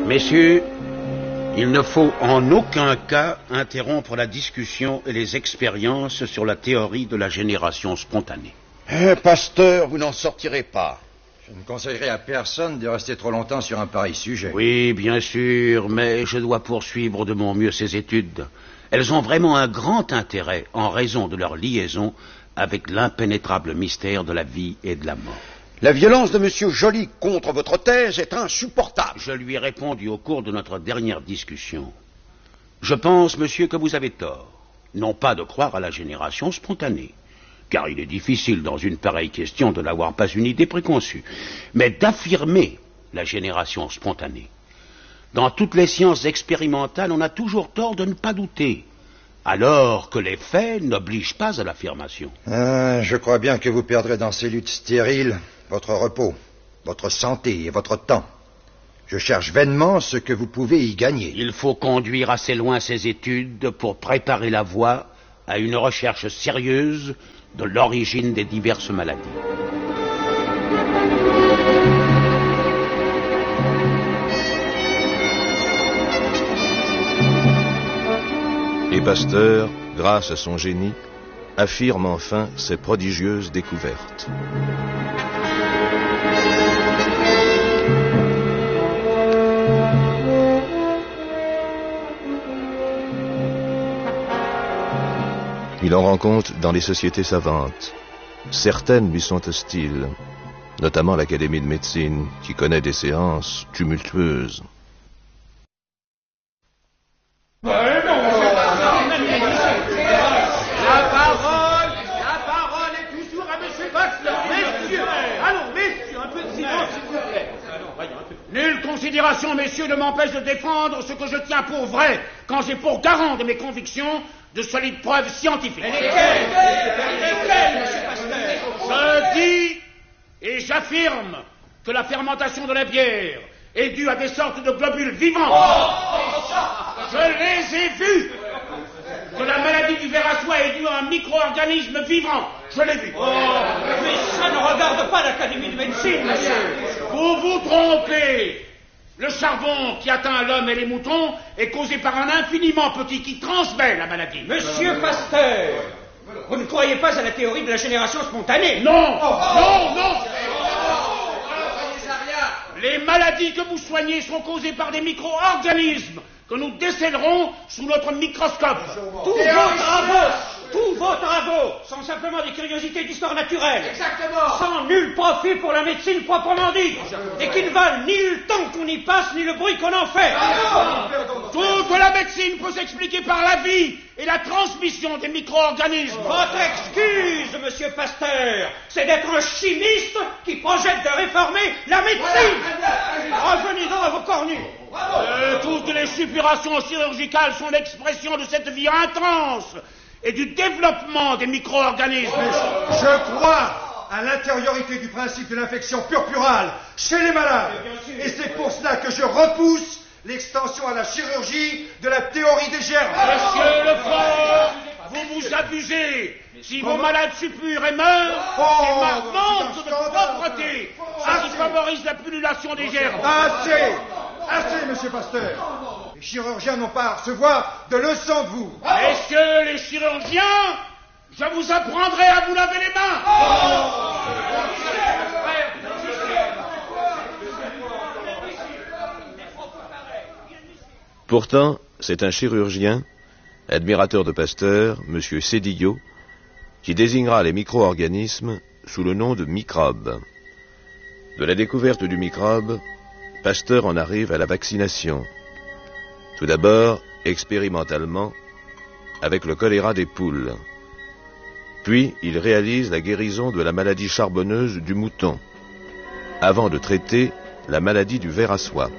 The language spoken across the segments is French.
Messieurs, il ne faut en aucun cas interrompre la discussion et les expériences sur la théorie de la génération spontanée. Pasteur, vous n'en sortirez pas. Je ne conseillerais à personne de rester trop longtemps sur un pareil sujet. Oui, bien sûr, mais je dois poursuivre de mon mieux ces études. Elles ont vraiment un grand intérêt en raison de leur liaison avec l'impénétrable mystère de la vie et de la mort. La violence de M. Joly contre votre thèse est insupportable. Je lui ai répondu au cours de notre dernière discussion. Je pense, monsieur, que vous avez tort. Non pas de croire à la génération spontanée, car il est difficile dans une pareille question de n'avoir pas une idée préconçue, mais d'affirmer la génération spontanée. Dans toutes les sciences expérimentales, on a toujours tort de ne pas douter, alors que les faits n'obligent pas à l'affirmation. Je crois bien que vous perdrez dans ces luttes stériles votre repos, votre santé et votre temps. Je cherche vainement ce que vous pouvez y gagner. Il faut conduire assez loin ces études pour préparer la voie à une recherche sérieuse de l'origine des diverses maladies. Et Pasteur, grâce à son génie, affirme enfin ses prodigieuses découvertes. Il en rencontre dans les sociétés savantes. Certaines lui sont hostiles, notamment l'Académie de médecine, qui connaît des séances tumultueuses. La parole est toujours à M. Pasteur. Messieurs, allons, messieurs, un peu de silence, s'il vous plaît. Nulle considération, messieurs, ne m'empêche de défendre ce que je tiens pour vrai, quand j'ai pour garant de mes convictions de solides preuves scientifiques. Lesquelles, monsieur Pasteur? Je dis et j'affirme que la fermentation de la bière est due à des sortes de globules vivants. Je les ai vus. Que la maladie du ver à soie est due à un micro-organisme vivant. Je l'ai vu. Mais ça ne regarde pas l'Académie de médecine, monsieur. Vous vous trompez. Le charbon qui atteint l'homme et les moutons est causé par un infiniment petit qui transmet la maladie. Monsieur Pasteur, vous ne croyez pas à la théorie de la génération spontanée? Non. Les maladies que vous soignez sont causées par des micro-organismes que nous décèlerons sous notre microscope. Tous vos travaux sont simplement des curiosités d'histoire naturelle. Exactement. Sans nul profit pour la médecine proprement dite. Et qui ne valent ni le temps qu'on y passe, ni le bruit qu'on en fait. Toute la médecine peut s'expliquer par la vie et la transmission des micro-organismes. Votre excuse, monsieur Pasteur, c'est d'être un chimiste qui projette de réformer la médecine. Revenez donc à vos cornues. Toutes les suppurations chirurgicales sont l'expression de cette vie intense et du développement des micro-organismes. Je crois à l'intériorité du principe de l'infection purpurale chez les malades. Et c'est pour cela que je repousse l'extension à la chirurgie de la théorie des germes. Monsieur Lefort, vous vous abusez. Si vos malades suppurent et meurent, c'est ma manque de propreté, ce qui favorise la pullulation des germes. Assez, monsieur Pasteur. Les chirurgiens n'ont pas à recevoir de leçons de vous. Messieurs les chirurgiens, je vous apprendrai à vous laver les mains. Pourtant, c'est un chirurgien, admirateur de Pasteur, M. Sédillot, qui désignera les micro-organismes sous le nom de microbes. De la découverte du microbe, Pasteur en arrive à la vaccination. Tout d'abord, expérimentalement, avec le choléra des poules. Puis, il réalise la guérison de la maladie charbonneuse du mouton, avant de traiter la maladie du ver à soie.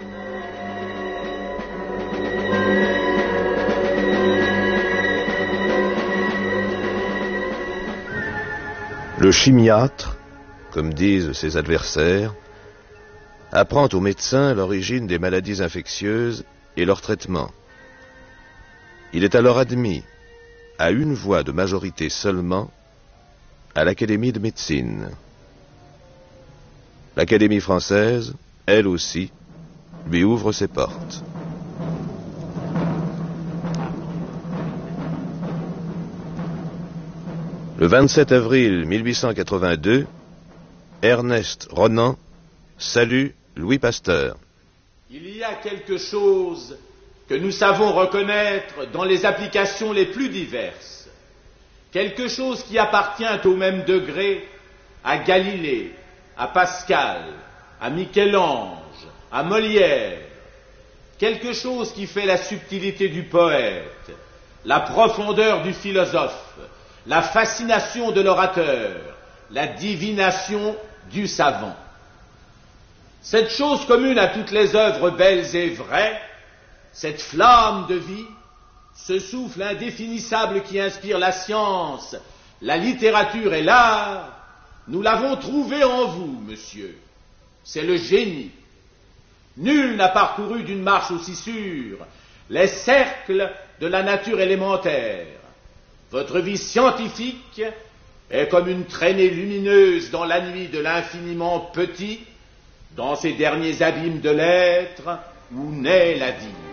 Le chimiatre, comme disent ses adversaires, apprend aux médecins l'origine des maladies infectieuses et leur traitement. Il est alors admis, à une voix de majorité seulement, à l'Académie de médecine. L'Académie française, elle aussi, lui ouvre ses portes. Le 27 avril 1882, Ernest Renan salue Louis Pasteur. Il y a quelque chose que nous savons reconnaître dans les applications les plus diverses. Quelque chose qui appartient au même degré à Galilée, à Pascal, à Michel-Ange, à Molière. Quelque chose qui fait la subtilité du poète, la profondeur du philosophe, la fascination de l'orateur, la divination du savant. Cette chose commune à toutes les œuvres belles et vraies, cette flamme de vie, ce souffle indéfinissable qui inspire la science, la littérature et l'art, nous l'avons trouvé en vous, monsieur. C'est le génie. Nul n'a parcouru d'une marche aussi sûre les cercles de la nature élémentaire. Votre vie scientifique est comme une traînée lumineuse dans la nuit de l'infiniment petit, dans ces derniers abîmes de l'être où naît la vie.